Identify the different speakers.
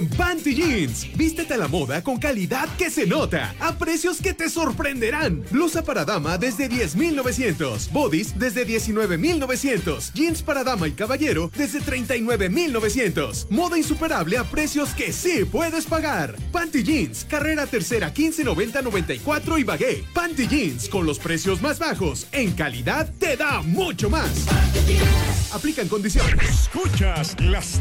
Speaker 1: en Panty Jeans. Vístete a la moda con calidad que se nota, a precios que te sorprenderán. Blusa para dama desde 10,900, bodies desde 19,900, jeans para dama y caballero desde 39,900. Moda insuperable a precios que sí puedes pagar. Panty Jeans, carrera tercera 1590-94 y Bagué. Panty Jeans, con los precios más bajos, en calidad te da mucho más. Aplican condiciones.
Speaker 2: Escuchas las